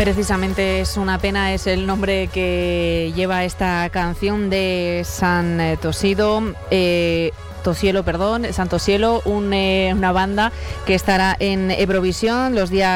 Precisamente es una pena, es el nombre que lleva esta canción de Santosielo, Santosielo, una banda que estará en Eurovisión los días